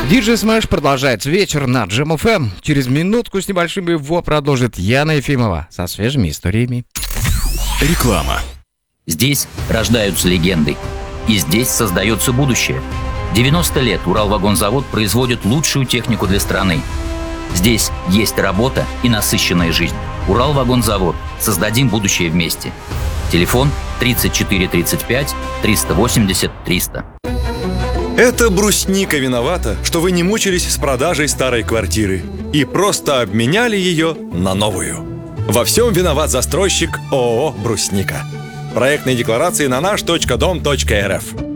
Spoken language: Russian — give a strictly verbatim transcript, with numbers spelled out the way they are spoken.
Диджей Смэш продолжает вечер на Джем эф эм. Через минутку с небольшим его продолжит Яна Ефимова со свежими историями. Реклама. Здесь рождаются легенды. И здесь создается будущее. девяносто лет Уралвагонзавод производит лучшую технику для страны. Здесь есть работа и насыщенная жизнь. Уралвагонзавод. Создадим будущее вместе. Телефон тридцать четыре тридцать пять триста восемьдесят триста. Это брусника виновата, что вы не мучились с продажей старой квартиры и просто обменяли ее на новую. Во всем виноват застройщик ООО «Брусника». Проектные декларации на наш точка дом точка эр эф.